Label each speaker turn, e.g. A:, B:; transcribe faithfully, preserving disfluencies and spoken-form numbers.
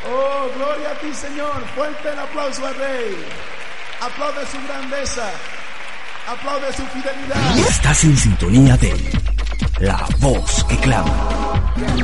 A: Oh, gloria a ti, Señor. Fuerte el aplauso al Rey. Aplaude su grandeza. Aplaude su fidelidad.
B: Estás en sintonía de La Voz que Clama.